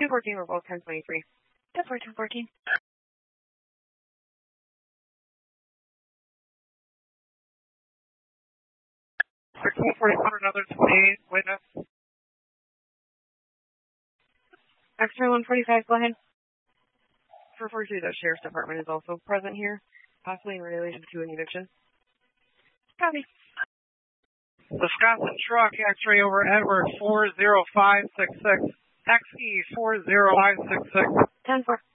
214, we're both 1023. 214. Another 28 witness. X-ray 145, go ahead. For 42, the Sheriff's Department is also present here, possibly in relation to an eviction. Copy. Wisconsin truck, X-ray over Edward 40566. XE 40566. 10-4.